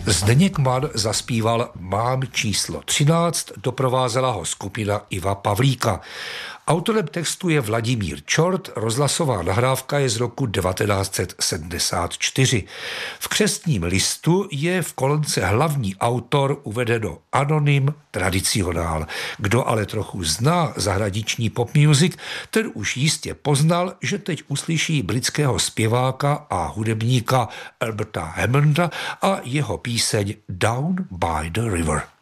Zdeněk Mann zaspíval Mám číslo 13, doprovázela ho skupina Iva Pavlíka. Autorem textu je Vladimír Čort, rozhlasová nahrávka je z roku 1974. V křestním listu je v kolonce hlavní autor uvedeno anonym tradicionál. Kdo ale trochu zná zahraniční pop music, ten už jistě poznal, že teď uslyší britského zpěváka a hudebníka Alberta Hammonda a jeho píseň Down by the River.